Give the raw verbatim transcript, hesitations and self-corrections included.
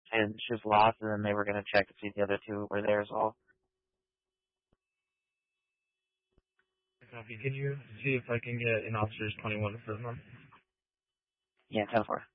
and she was lost, and then they were going to check to see if the other two were there as well. Copy. Can you see if I can get an officer's twenty-one to Fresno? Yeah, ten four.